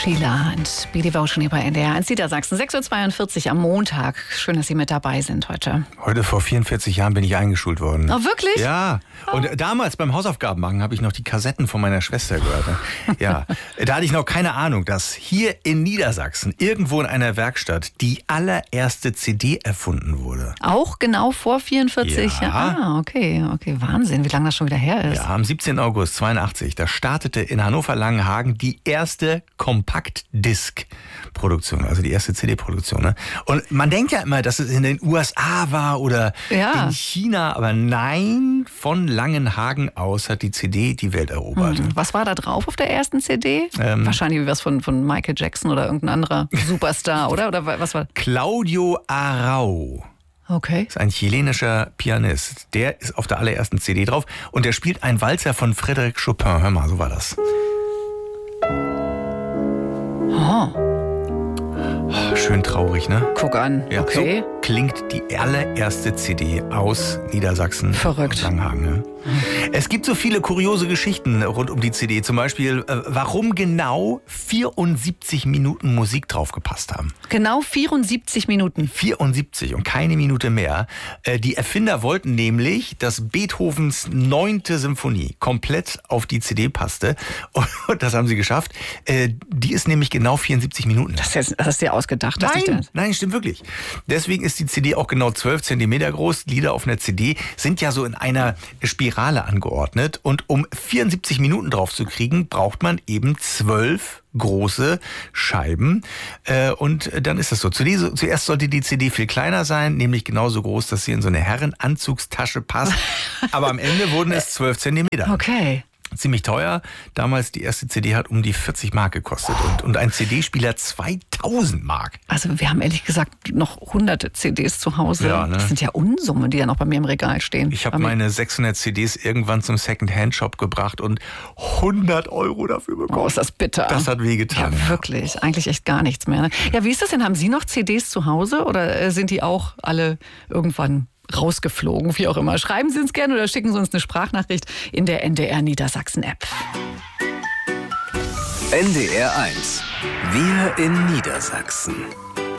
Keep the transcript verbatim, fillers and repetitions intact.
Sheila und Be Devotion hier bei N D R eins Niedersachsen. sechs Uhr zweiundvierzig am Montag. Schön, dass Sie mit dabei sind heute. Heute vor vierundvierzig Jahren bin ich eingeschult worden. Oh, wirklich? Ja. Und oh. damals beim Hausaufgaben machen habe ich noch die Kassetten von meiner Schwester gehört. Ja. Da hatte ich noch keine Ahnung, dass hier in Niedersachsen irgendwo in einer Werkstatt die allererste C D erfunden wurde. Auch genau vor vierundvierzig Ja. Jahren? Ah, okay. Okay, Wahnsinn, wie lange das schon wieder her ist. Ja, am siebzehnten August zweiundachtzig, da startete in Hannover-Langenhagen die erste Kompaktdisk-Produktion, also die erste C D-Produktion. Ne? Und man denkt ja immer, dass es in den U S A war oder ja. in China, aber nein, von Langenhagen aus hat die C D die Welt erobert. Hm. Was war da drauf auf der ersten C D? Ähm, Wahrscheinlich was von, von Michael Jackson oder irgendein anderer Superstar, oder? Oder was war? Claudio Arrau. Okay. Das ist ein chilenischer Pianist. Der ist auf der allerersten C D drauf und der spielt einen Walzer von Frédéric Chopin. Hör mal, so war das. Oh. Oh, schön traurig, ne? Guck an. Ja, okay. So klingt die allererste C D aus Niedersachsen. Verrückt. Langenhagen, ne? Es gibt so viele kuriose Geschichten rund um die C D. Zum Beispiel, äh, warum genau vierundsiebzig Minuten Musik drauf gepasst haben. Genau vierundsiebzig Minuten. vierundsiebzig und keine Minute mehr. Äh, die Erfinder wollten nämlich, dass Beethovens neunte Symphonie komplett auf die C D passte. Und das haben sie geschafft. Äh, die ist nämlich genau vierundsiebzig Minuten. Das, ist, das hast du dir ausgedacht? Nein, das nein, stimmt wirklich. Deswegen ist die C D auch genau zwölf Zentimeter groß. Lieder auf einer C D sind ja so in einer Spirale angeordnet. Und um vierundsiebzig Minuten drauf zu kriegen, braucht man eben zwölf große Scheiben. Äh, und dann ist das so. Zuerst sollte die C D viel kleiner sein, nämlich genauso groß, dass sie in so eine Herrenanzugstasche passt. Aber am Ende wurden es zwölf Zentimeter. Okay. Ziemlich teuer. Damals die erste C D hat um die vierzig Mark gekostet und, und ein C D-Spieler zweitausend Mark. Also wir haben ehrlich gesagt noch hunderte C Ds zu Hause. Ja, ne? Das sind ja Unsummen, die ja noch bei mir im Regal stehen. Ich habe meine sechshundert C Ds irgendwann zum Second-Hand-Shop gebracht und hundert Euro dafür bekommen. Oh, ist das bitter. Das hat wehgetan. Ja, wirklich. Eigentlich echt gar nichts mehr. Ne? Ja, wie ist das denn? Haben Sie noch C Ds zu Hause oder sind die auch alle irgendwann rausgeflogen, wie auch immer? Schreiben Sie uns gerne oder schicken Sie uns eine Sprachnachricht in der N D R Niedersachsen App. N D R eins. Wir in Niedersachsen.